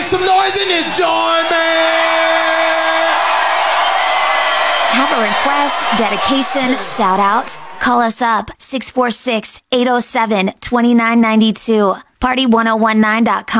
some noise in this joint, man. Have a request, dedication, shout out? Call us up 646-807-2992. Party1019.com.